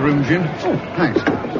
room, Jim. Oh, thanks.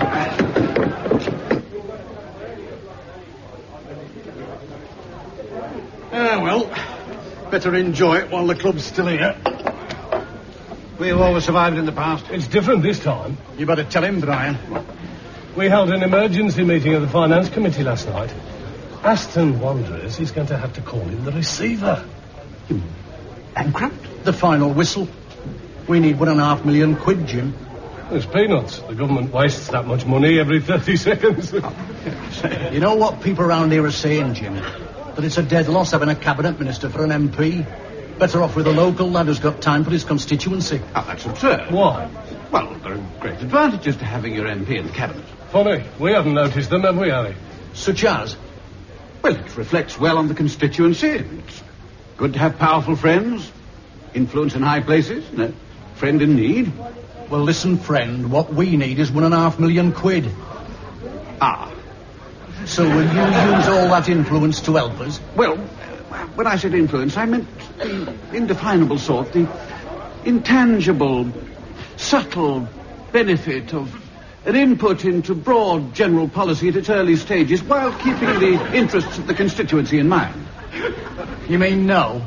Well, better enjoy it while the club's still here. We've always survived in the past. It's different this time. You better tell him, Brian. We held an emergency meeting of the Finance Committee last night. Aston Wanderers is going to have to call in the receiver. Bankrupt? The final whistle. We need £1.5 million, Jim. It's peanuts. The government wastes that much money every 30 seconds. You know what people around here are saying, Jim? That it's a dead loss having a cabinet minister for an MP. Better off with a local lad who's got time for his constituency. Oh, that's absurd. Why? Well, there are great advantages to having your MP in the cabinet. Funny. We haven't noticed them, have we, Harry? Such as? Well, it reflects well on the constituency. It's good to have powerful friends, influence in high places, and a friend in need. Well, listen, friend, what we need is £1.5 million. Ah. So will you use all that influence to help us? Well, when I said influence, I meant the indefinable sort, the intangible, subtle benefit of an input into broad general policy at its early stages while keeping the interests of the constituency in mind. You mean no?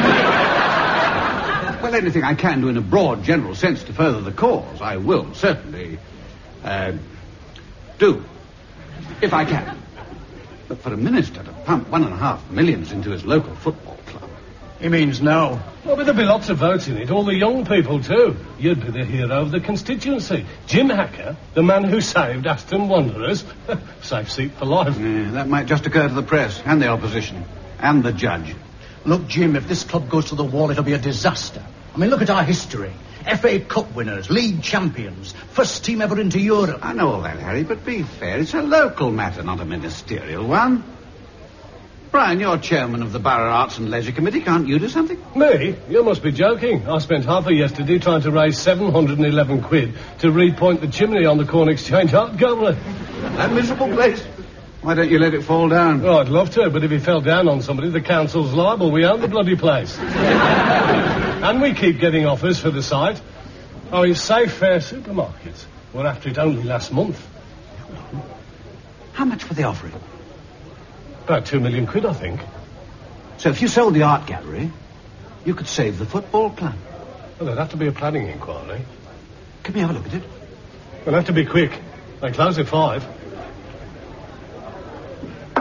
Well, anything I can do in a broad general sense to further the cause, I will certainly do, if I can. But for a minister to pump £1.5 million into his local football club... He means no. Well, but there'll be lots of votes in it. All the young people, too. You'd be the hero of the constituency. Jim Hacker, the man who saved Aston Wanderers. Safe seat for life. Yeah, that might just occur to the press and the opposition and the judge. Look, Jim, if this club goes to the wall, it'll be a disaster. I mean, look at our history. FA Cup winners, league champions, first team ever into Europe. I know all that, Harry, but be fair. It's a local matter, not a ministerial one. Brian, you're chairman of the Borough Arts and Leisure Committee. Can't you do something? Me? You must be joking. I spent half of yesterday trying to raise £711 to repoint the chimney on the Corn Exchange Art Gallery. That miserable place. Why don't you let it fall down? Oh, I'd love to, but if it fell down on somebody, the council's liable. We own the bloody place. And we keep getting offers for the site. Oh, it's Safe Fair Supermarkets. We're after it only last month. How much were they offering? About £2 million, I think. So if you sold the art gallery, you could save the football club. Well, there'd have to be a planning inquiry. Can we have a look at it? We'll have to be quick. They close at 5.